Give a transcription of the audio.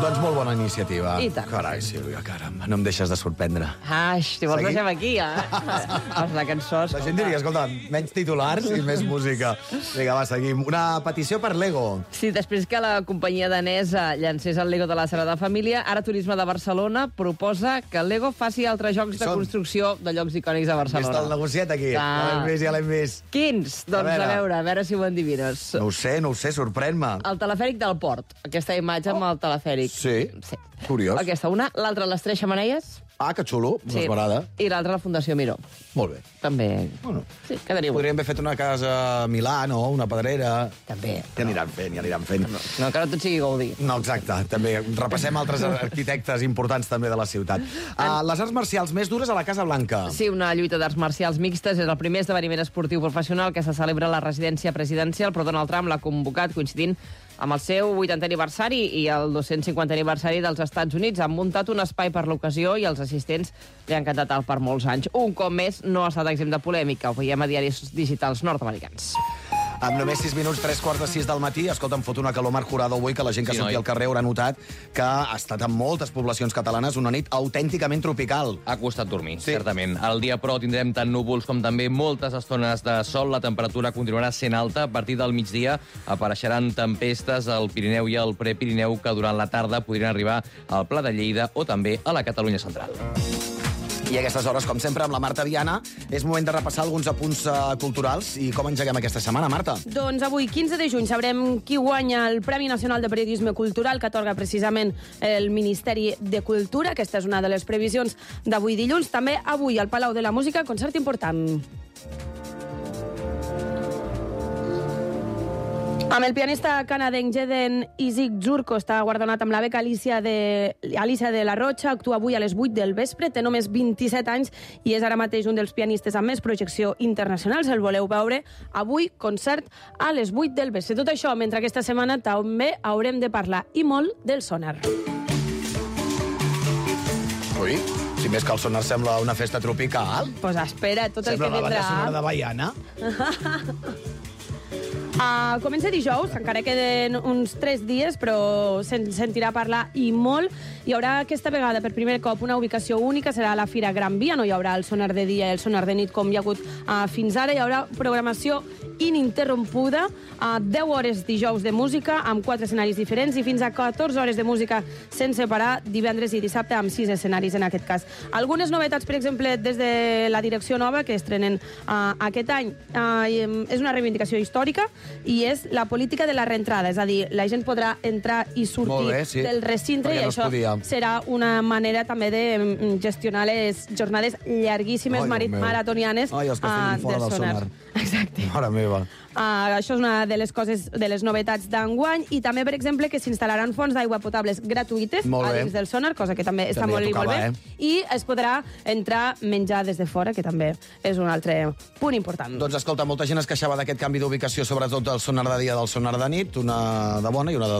Doncs molt bona iniciativa. I tant. Carai, Sílvia, caram, no em deixes de sorprendre. Si vols deixem aquí, Pues la cançó... La gent diria, escolta, menys titulars i més música. Vinga, va, seguim. Una petició per Lego. Sí, després que la companyia danesa llancés el Lego de la Sagrada Família, ara Turisme de Barcelona proposa que el Lego faci altres jocs de construcció de llocs icònics de Barcelona. Vist el negociat aquí? Ah. Ja l'hem vist. Quins? Doncs a veure si ho endivines. No ho sé, sorprèn-me. El telefèric del port. Aquesta imatge amb el telefèric. Sí? Curiós. Aquesta una. L'altra, les Tres Xemeneies. Ah, que xulo, m'esperada. I l'altra, la Fundació Miró. Molt bé. També. Bueno, sí, quedaria podríem haver fet una casa a Milà, no? Una pedrera. També. Ja aniran fent. No, que no tot sigui Gaudí. No, exacte. També repassem altres arquitectes importants també de la ciutat. Les arts marcials més dures a la Casa Blanca. Sí, una lluita d'arts marcials mixtes és el primer esdeveniment esportiu professional que se celebra a la residència presidencial, però Donald Trump l'ha convocat coincidint amb el seu 80è aniversari i el 250è aniversari dels Estats Units. Han muntat un espai per l'ocasió i els assistents li han cantat alt per molts anys. Un cop més, no ha estat exempt de polèmica. Ho veiem a diaris digitals nord-americans. Amb només 6 minuts, 3:45 del matí, escolta, em fot una calor Marc Jurado avui, que la gent que surti al carrer haurà notat que ha estat en moltes poblacions catalanes una nit autènticament tropical. Ha costat dormir, certament. Al dia, però, tindrem tant núvols com també moltes estones de sol. La temperatura continuarà sent alta. A partir del migdia apareixeran tempestes al Pirineu i al Prepirineu que durant la tarda podrien arribar al Pla de Lleida o també a la Catalunya central. I a aquestes hores, com sempre, amb la Marta Viana, és moment de repassar alguns apunts culturals. I com engeguem aquesta setmana, Marta? Doncs avui, 15 de juny, sabrem qui guanya el Premi Nacional de Periodisme Cultural, que atorga precisament el Ministeri de Cultura. Aquesta és una de les previsions d'avui dilluns. També avui, al Palau de la Música, concert important. Amb el pianista canadenc Jeden Isaac Zurko està guardonat amb la beca Alicia de la Rocha. Actua avui a les 8 del vespre, té només 27 anys i és ara mateix un dels pianistes amb més projecció internacional. Si el voleu veure, avui concert a les 8 del vespre. Tot això, mentre aquesta setmana també haurem de parlar i molt del sonar. Ui, si més que el sonar sembla una festa tropical. Pues espera, tot el que Sembla la banda vindrà. sonora de Baiana. Comença dijous, encara queden uns 3 dies, però se'n sentirà parlar i molt. Hi haurà aquesta vegada, per primer cop, una ubicació única, serà a la Fira Gran Via. No hi haurà el sonar de dia i el sonar de nit com hi ha hagut fins ara. Hi haurà programació ininterrompuda, 10 hores dijous de música, amb 4 escenaris diferents, i fins a 14 hores de música sense parar, divendres i dissabte, amb 6 escenaris en aquest cas. Algunes novetats, per exemple, des de la direcció nova, que estrenen aquest any. És una reivindicació històrica, i és la política de la reentrada, és a dir, la gent podrà entrar i sortir del recinte, i això serà una manera també de gestionar les jornades llarguíssimes maratonianes del sonar. Exacte. Mare meva. Això és una de les coses, de les novetats d'enguany, i també, per exemple, que s'instal·laran fonts d'aigua potables gratuïtes a dins del sonar, cosa que també està molt bé, i es podrà entrar menjar des de fora, que també és un altre punt important. Doncs escolta, molta gent es queixava d'aquest canvi d'ubicació, sobretot del sonar de dia del sonar de nit, una de bona i una de